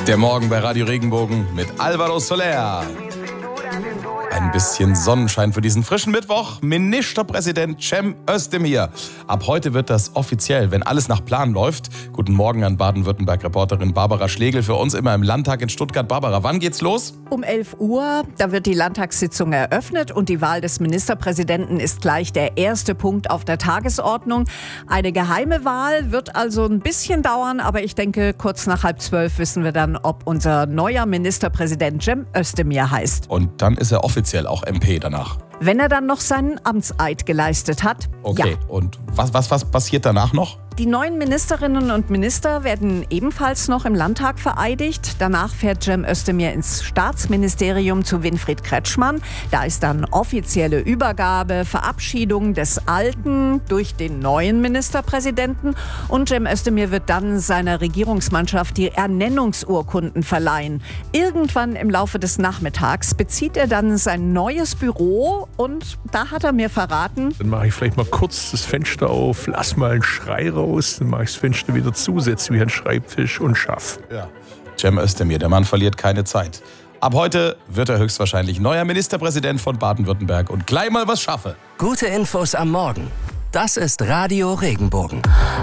Der Morgen bei Radio Regenbogen mit Álvaro Soler. Ein bisschen Sonnenschein für diesen frischen Mittwoch. Ministerpräsident Cem Özdemir. Ab heute wird das offiziell, wenn alles nach Plan läuft. Guten Morgen an Baden-Württemberg-Reporterin Barbara Schlegel für uns immer im Landtag in Stuttgart. Barbara, wann geht's los? Um 11 Uhr, da wird die Landtagssitzung eröffnet und die Wahl des Ministerpräsidenten ist gleich der erste Punkt auf der Tagesordnung. Eine geheime Wahl wird also ein bisschen dauern, aber ich denke, kurz nach 11:30 wissen wir dann, ob unser neuer Ministerpräsident Cem Özdemir heißt. Und dann ist er offiziell auch MP danach. Wenn er dann noch seinen Amtseid geleistet hat. Okay, ja. Und was passiert danach noch? Die neuen Ministerinnen und Minister werden ebenfalls noch im Landtag vereidigt. Danach fährt Cem Özdemir ins Staatsministerium zu Winfried Kretschmann. Da ist dann offizielle Übergabe, Verabschiedung des alten durch den neuen Ministerpräsidenten. Und Cem Özdemir wird dann seiner Regierungsmannschaft die Ernennungsurkunden verleihen. Irgendwann im Laufe des Nachmittags bezieht er dann sein neues Büro und da hat er mir verraten: Dann mache ich vielleicht mal kurz das Fenster auf, lass mal einen Schrei raus, dann mache ich das Fenster wieder zu, setze mich an den Schreibtisch und schaff. Ja. Cem Özdemir, der Mann verliert keine Zeit. Ab heute wird er höchstwahrscheinlich neuer Ministerpräsident von Baden-Württemberg und gleich mal was schaffe. Gute Infos am Morgen. Das ist Radio Regenbogen.